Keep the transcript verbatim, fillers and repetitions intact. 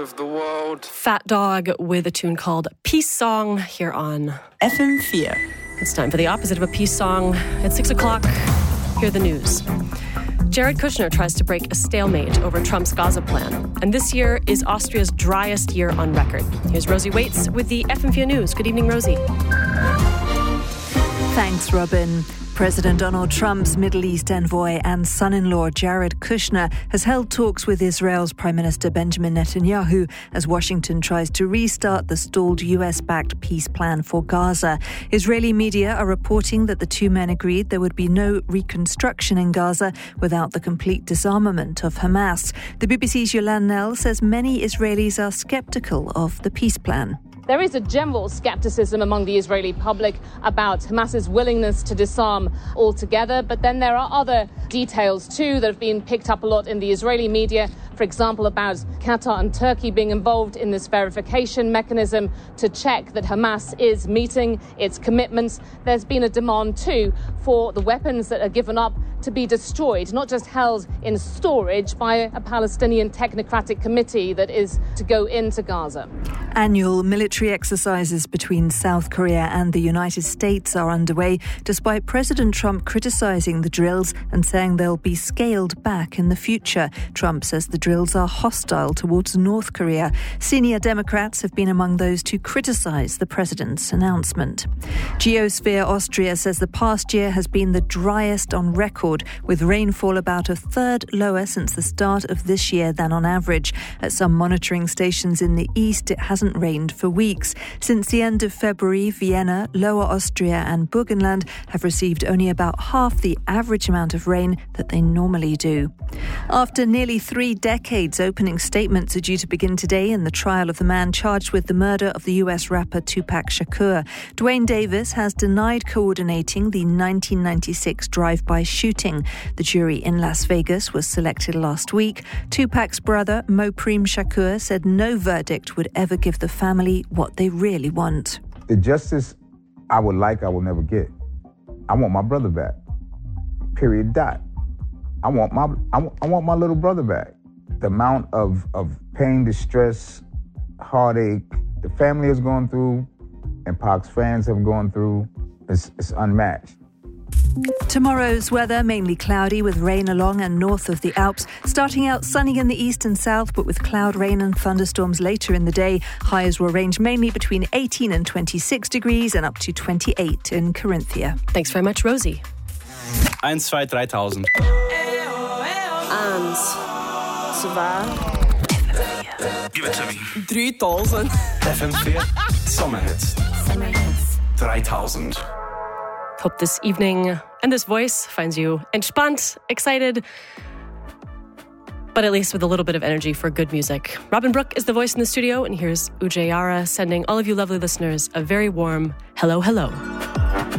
with the world. Fat Dog with a tune called Peace Song here on F M four. It's time for the opposite of a peace song. At six o'clock, hear the news. Jared Kushner tries to break a stalemate over Trump's Gaza plan. And this year is Austria's driest year on record. Here's Rosie Waits with the F M four News. Good evening, Rosie. Thanks, Robin. President Donald Trump's Middle East envoy and son-in-law Jared Kushner has held talks with Israel's Prime Minister Benjamin Netanyahu as Washington tries to restart the stalled U S-backed peace plan for Gaza. Israeli media are reporting that the two men agreed there would be no reconstruction in Gaza without the complete disarmament of Hamas. The B B C's Yolande Nell says many Israelis are sceptical of the peace plan. There is a general scepticism among the Israeli public about Hamas's willingness to disarm altogether. But then there are other details, too, that have been picked up a lot in the Israeli media. For example, about Qatar and Turkey being involved in this verification mechanism to check that Hamas is meeting its commitments. There's been a demand, too, for the weapons that are given up to be destroyed, not just held in storage by a Palestinian technocratic committee that is to go into Gaza. Annual military exercises between South Korea and the United States are underway, despite President Trump criticizing the drills and saying they'll be scaled back in the future. Trump says the drills are hostile towards North Korea. Senior Democrats have been among those to criticize the president's announcement. Geosphere Austria says the past year has been the driest on record, with rainfall about a third lower since the start of this year than on average. At some monitoring stations in the east, it hasn't rained for weeks. Since the end of February, Vienna, Lower Austria and Burgenland have received only about half the average amount of rain that they normally do. After nearly three decades, opening statements are due to begin today in the trial of the man charged with the murder of the U S rapper Tupac Shakur. Dwayne Davis has denied coordinating the nineteen ninety-six drive-by shooting. The jury in Las Vegas was selected last week. Tupac's brother, Mopreme Shakur, said no verdict would ever give the family what they really want. The justice I would like, I will never get. I want my brother back. Period. Dot. I want my I want, I want my little brother back. The amount of, of pain, distress, heartache the family has gone through and Pac's fans have gone through is, is unmatched. Tomorrow's weather, mainly cloudy with rain along and north of the Alps. Starting out sunny in the east and south, but with cloud, rain and thunderstorms later in the day. Highs will range mainly between eighteen and twenty-six degrees and up to twenty-eight in Carinthia. Thanks very much, Rosie. one, two, three thousand. Eins, zwei. Give it to me. Dreitausend. F M four Summer Hits. Summer Hits. three thousand. Hope this evening and this voice finds you entspannt, excited, but at least with a little bit of energy for good music. Robin Brooke is the voice in the studio, and here's Ujayara sending all of you lovely listeners a very warm hello, hello.